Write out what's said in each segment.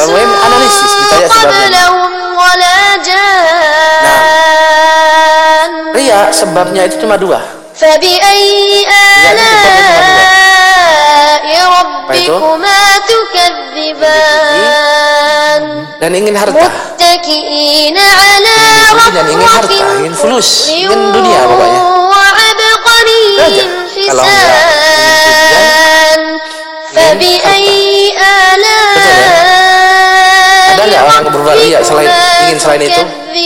analisis, ditanya sebabnya. Nah, ria sebabnya itu cuma dua. Dan ingin harta, dan ingin harta, ingin fulus, ingin dunia pokoknya. Aja. Kalau enggak ingin tujuan, betul ya? Ada nggak orang yang berbuat ria ingin selain itu?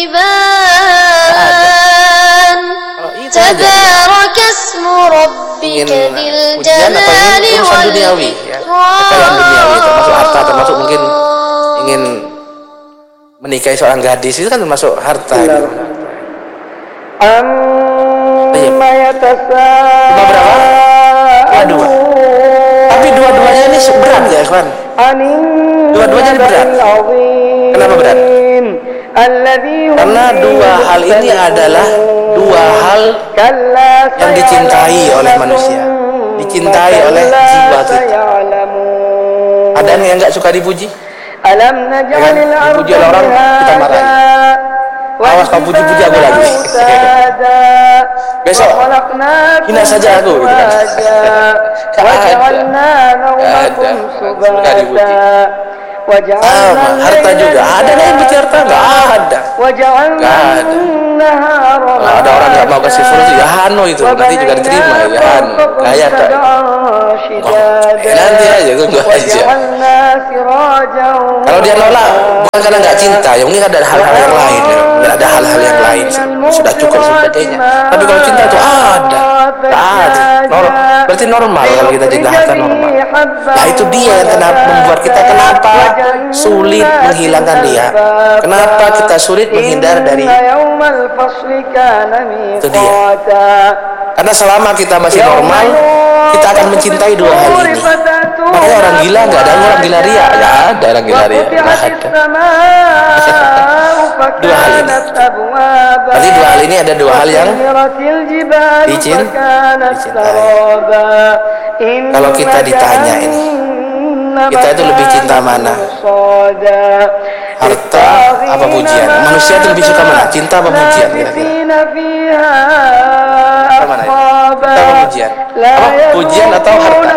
Kalau itu aja ingin pujian atau ingin urusan duniawi, ya, kekayaan duniawi, termasuk harta, termasuk mungkin ingin menikahi seorang gadis, itu kan termasuk harta. Gitu. Cuma berapa? Dua. Tapi dua-duanya ini berat ya, kawan. Dua-duanya ini berat. Kenapa berat? Karena dua hal ini adalah dua hal yang dicintai oleh manusia, dicintai oleh jiwa kita. Ada yang nggak suka dipuji? Ya kan? Dipuji oleh orang kita marahi. Awas kau puji-puji aku lagi. Besok hina saja aku, gitu kan. Sudah dipuji. Harta juga ada yang puji harta? Nggak ada. Kalau ada orang nggak mau kasih fulus, ya hano itu nanti juga diterima, ya hano. Gaya tak? Nanti aja, tunggu aja. Kalau dia nolak bukan karena nggak cinta, ya mungkin ada hal-hal yang lain, ya. Ada hal-hal yang lain sudah cukup sebagainya. Tapi kalau cinta itu ada. Berarti normal kalau kita cinta harta normal. Nah itu dia yang membuat kita kenapa sulit menghilangkan dia. Kenapa kita sulit menghindar dari itu dia. Karena selama kita masih normal, kita akan mencintai dua hal ini. Makanya orang gila nggak ada, orang gila ria nggak ada, orang gila ria nggak ada. Dua hal ini. Berarti dua hal ini ada dua hal yang dicintai. Kalau kita ditanya ini, kita itu lebih cinta mana? Harta apa pujian? Manusia itu lebih suka mana? Cinta apa pujian? Kira-kira. Apa mana itu? Cinta apa pujian? Apa pujian atau harta?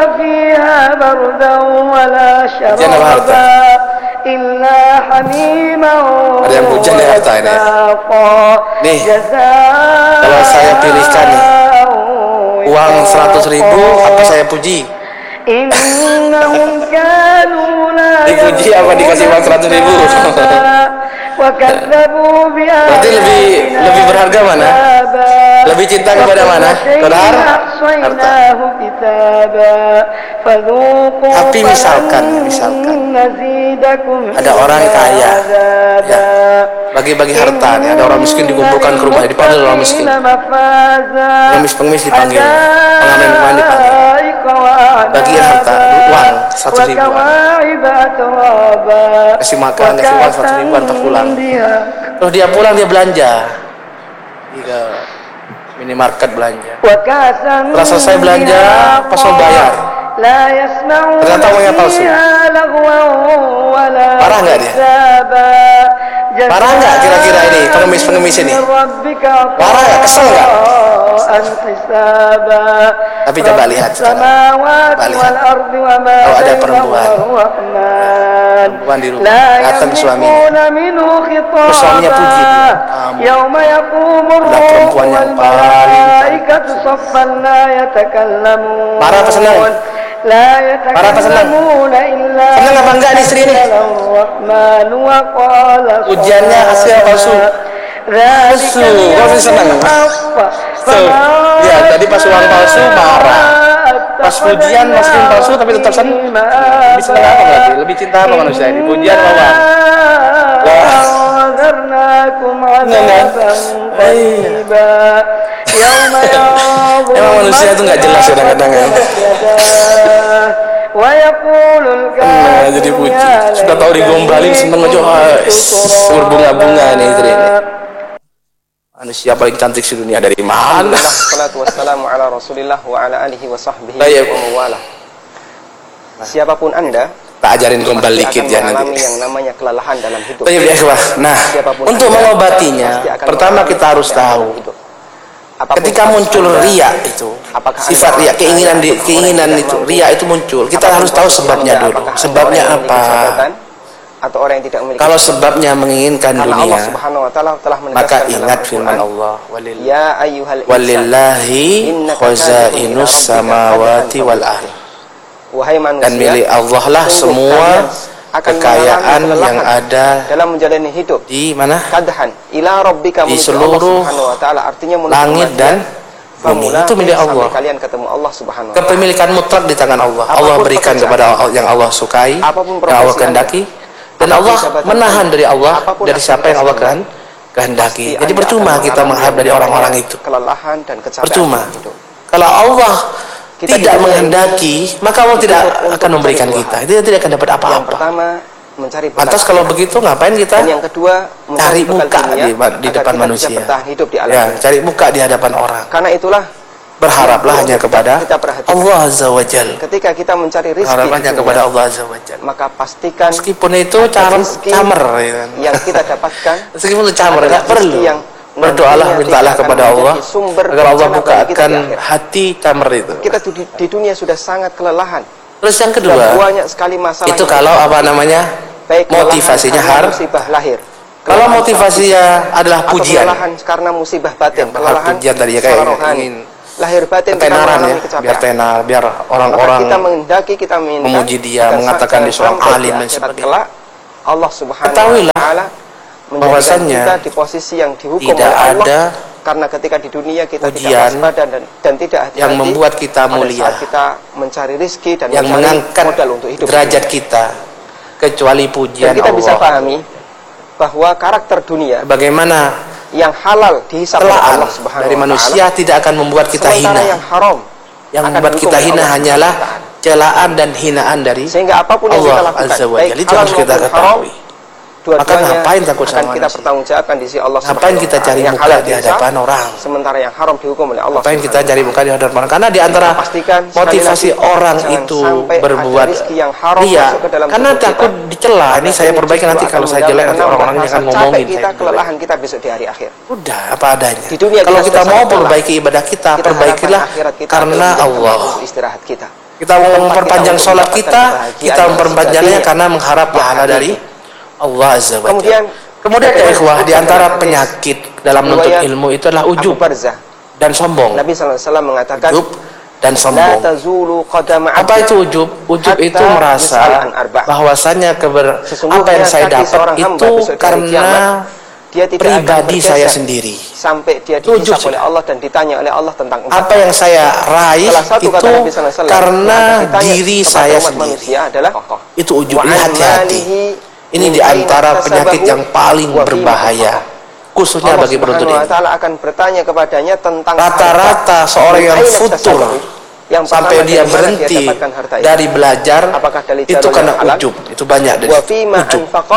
Pujian apa harta? Ada yang pujian dan harta ini. Nih, kalau saya pilihkan nih, uang 100.000 apa saya puji? Dipuji apa dikasih uang 100.000? Berarti lebih berharga mana? Lebih cinta kepada mana? Kepada harta. Tapi misalkan ada orang kaya, ya, bagi-bagi harta, nih. Ada orang miskin dikumpulkan ke rumah, dipanggil orang miskin, pengemis dipanggil, pengamen dipanggil, bagi harta, uang 100.000, kasih makan, kasih uang 100.000 untuk pulang. Terus dia pulang, dia belanja ke minimarket, belanja. Setelah selesai belanja, pas mau bayar, ternyata uangnya palsu. Parah nggak dia? Parah nggak kira-kira ini pengemis ini? Parah nggak? Kesel nggak? Tapi coba lihat sekarang. Coba lihat. Kalau ada perempuan di rumah datang ke suaminya, terus suaminya puji dia, adalah perempuan yang paling marah apa senang? Marah apa senang? Senang apa enggak nih istri ini? Ujiannya hasil palsu. Palsu, kok senang? Ya tadi pas uang palsu marah, pas pujian masukin palsu tapi tetap senang. Lebih senang apa berarti? Lebih cinta apa manusia ini? Pujian apa uang? Emang manusia itu nggak jelas kadang-kadang ya. Jadi puji, sudah tahu digombalin seneng aja, berbunga-bunga nih istri ini. Manusia paling cantik di dunia dari mana? Wassalatu wassalamu ala Rasulillah wa ala alihi wa sahbihi wa mawalah. Siapapun Anda, Tak ajarin gombal dikit ya nanti. Yang namanya kelelahan dalam hidup. Nah, untuk mengobatinya, pertama kita harus tahu ketika muncul riya itu, sifat riya, keinginan itu, riya itu muncul, kita harus tahu sebabnya dulu. Sebabnya apa? Atau orang yang tidak memiliki. Kalau sebabnya menginginkan dunia, Allah Subhanahu wa taala telah maka ingat firman Allah, ya ayyuhal walillahi khazainus samawati wal ardh. Wahai manusia, dan milik Allah lah semua kekayaan yang ada dalam menjalani hidup di mana? Kadhan ila rabbika, di seluruh artinya langit dan bumi. Itu milik Allah. Kalian ketemu Allah Subhanahu wa taala. Kepemilikan mutlak di tangan Allah. Allah berikan kepada yang Allah sukai, yang Allah kehendaki, dan Allah menahan dari Allah, dari siapa yang Allah kehendaki. Jadi percuma kita mengharap dari orang-orang itu. Kelelahan dan kecapean. Percuma. Kalau Allah tidak menghendaki, maka Allah tidak akan memberikan kita. Itu tidak akan dapat apa-apa. Yang pertama, mencari pantas kalau begitu ngapain kita? Dan yang kedua, cari muka di depan manusia. Hidup di alam. Ya, cari muka di hadapan orang. Karena itulah berharaplah hanya kepada Allah Azza wa Jalla. Ketika kita mencari rezeki, berharaplah kepada Allah Azza wa Jalla. Maka pastikan meskipun itu camer yang kita dapatkan, meskipun itu camer, enggak perlu. Berdoalah, mintalah kepada Allah agar Allah bukakan hati camer itu. Kita di dunia sudah sangat kelelahan. Terus yang kedua, banyak sekali masalah. Itu kalau apa namanya? Motivasinya musibah lahir. Kalau motivasinya adalah pujian. Karena musibah batin. Kelelahan pujian tadi ya, kayak ingin lahir batin, tenaran ya, biar tenar, biar orang-orang kita menghendaki, kita minta, memuji dia, mengatakan dia seorang alim dan sebagainya. Allah Subhanahu wa taala bahwasannya kita di posisi yang dihukum tidak oleh Allah, ada karena ketika di dunia kita ujian tidak waspada dan tidak hati-hati yang membuat kita mulia, saat kita mencari rezeki dan yang mengangkat modal untuk hidup derajat kita, kecuali pujian dan kita Allah. bisa pahami bahwa karakter dunia bagaimana yang halal dihisab oleh Allah Subhanahu dari manusia tidak akan membuat kita hina. Yang haram yang membuat kita hina hanyalah celaan dan hinaan dari sehingga apapun yang kita lakukan, Azza wa Jalla, itu harus kita ketahui. Maka ngapain takut sama kita pertanggungjawabkan di sisi Allah Subhanahu wa taala. Ngapain kita cari muka di hadapan orang? Sementara yang haram dihukum oleh Allah. Ngapain kita cari muka di hadapan orang? Karena di antara motivasi orang itu berbuat ria, karena takut dicela. Ini saya perbaiki nanti kalau saya jelek nanti orang-orangnya akan ngomongin. Kita kelelahan kita besok di hari akhir. Udah apa adanya. Kalau kita mau perbaiki ibadah kita, perbaikilah karena Allah. Istirahat kita. Kita mau memperpanjang sholat kita memperpanjangnya karena mengharap pahala dari Allah Azza wa Jalla. Kemudian ya ikhwah, di antara penyakit dalam menuntut ilmu itu adalah ujub dan sombong. Nabi sallallahu alaihi wasallam mengatakan ujub dan sombong. Apa itu ujub? Ujub itu merasa bahwasanya apa yang saya dapat itu karena dia pribadi saya sendiri. Sampai dia dihisab oleh Allah dan ditanya oleh Allah tentang apa yang saya raih itu karena diri saya sendiri. Itu ujub. Hati-hati. Ini diantara penyakit yang paling berbahaya, khususnya bagi penuntut ilmu. Allah akan bertanya kepadanya tentang rata-rata seorang yang futur sampai dia berhenti dari belajar itu karena ujub. Itu banyak dari ujub.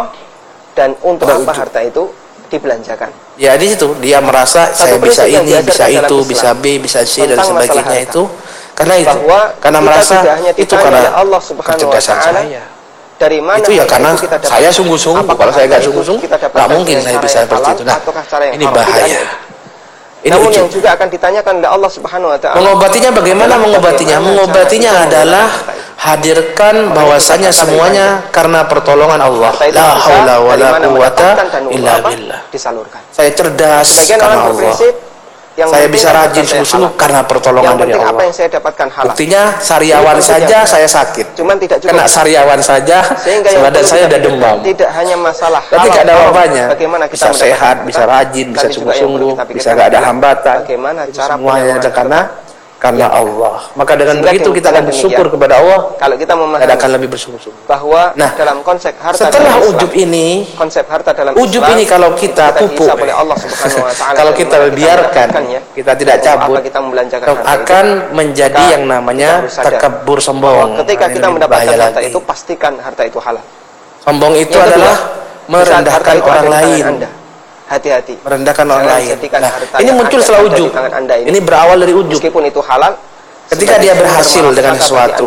Dan untuk apa harta itu dibelanjakan? Ya di situ dia merasa saya bisa ini, bisa itu, bisa B, bisa C dan sebagainya itu karena itu, karena merasa itu karena kecerdasan saya. Dari mana itu ya karena saya sungguh-sungguh. Kalau saya nggak sungguh-sungguh nggak mungkin saya bisa seperti itu. Nah ini bahaya. Namun yang juga akan ditanyakan oleh Allah Subhanahu wa taala, mengobatinya bagaimana? Mengobatinya adalah hadirkan bahwasanya semuanya karena pertolongan Allah. La haula wala quwata illa billah. Saya cerdas karena Allah. Saya bisa rajin sungguh-sungguh karena pertolongan dari Allah. Apa yang saya dapatkan halal. Buktinya sariawan saja saya sakit. Cuman tidak cukup. Kena sariawan saja, badan saya udah demam. Tidak hanya masalah halal. Tapi tidak ada apa-apanya. Bagaimana kita bisa sehat, bisa rajin, bisa sungguh-sungguh, bisa nggak ada hambatan. Bagaimana cara semuanya ada karena Allah. Maka dengan begitu kita akan bersyukur kepada Allah. Kalau kita memahami, akan lebih bersungguh-sungguh. Bahwa dalam konsep harta setelah ujub ini, konsep harta dalam ujub Islam, ini kalau kita pupuk, kalau kita biarkan, kita tidak cabut, akan menjadi yang namanya takabur, sombong. Ketika kita mendapatkan harta itu, pastikan harta itu halal. Sombong itu adalah merendahkan orang lain. Hati-hati, merendahkan orang lain. Nah, ini muncul setelah ujub. Ini berawal dari ujub. Meskipun itu halal, ketika dia berhasil dengan sesuatu,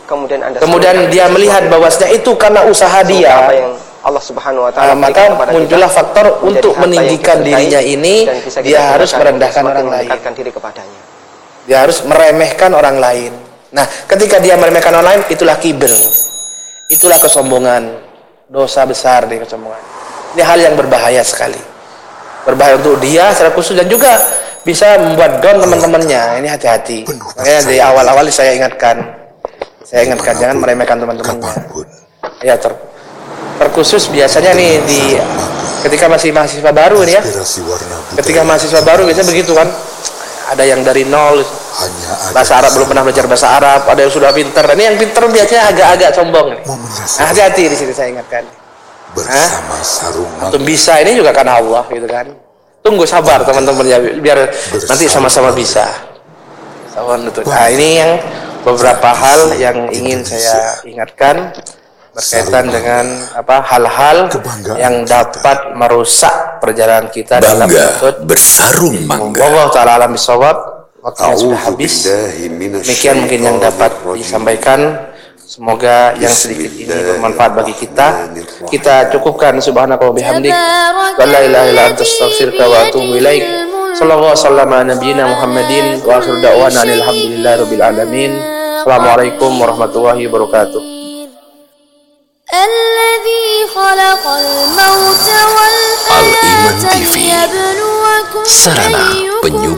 kemudian dia melihat bahwasanya itu karena usaha dia, apa yang Allah Subhanahu wa taala maka muncullah faktor untuk meninggikan dirinya ini, dia harus merendahkan orang lain. Dia harus meremehkan orang lain. Nah, ketika dia meremehkan orang lain, itulah kibir. Itulah kesombongan. Dosa besar di kesombongan. Ini hal yang berbahaya sekali. Berbahaya untuk dia secara khusus dan juga bisa membuat down teman-temannya. Ini hati-hati. Makanya dari awal-awal saya ingatkan jangan meremehkan teman-temannya. Ya, terkhusus biasanya nih ketika masih mahasiswa baru nih ya. Ketika mahasiswa baru biasanya begitu kan. Ada yang dari nol, bahasa Arab belum pernah belajar bahasa Arab, ada yang sudah pinter. Ini yang pinter biasanya agak-agak sombong. Nah, hati-hati di sini saya ingatkan. Untuk bisa ini juga karena Allah gitu kan. Tunggu sabar teman-teman ya, biar nanti sama-sama bisa. Nah, ini yang beberapa hal yang ingin saya ingatkan berkaitan dengan hal-hal yang dapat merusak perjalanan kita dalam menuntut bersarung mangga. Wallahu ta'ala alam bisawab. Waktunya sudah habis. Demikian mungkin yang dapat disampaikan. Semoga yang sedikit ini bermanfaat bagi kita. Kita cukupkan subhanaka wa bihamdik wa la ilaha illa anta astaghfiruka wa atubu ilaik. Sallallahu wasallam ala nabiyyina Muhammadin wa akhiru da'wana alhamdulillahi rabbil alamin. Assalamualaikum warahmatullahi wabarakatuh. Al-Iman TV, sarana penyubur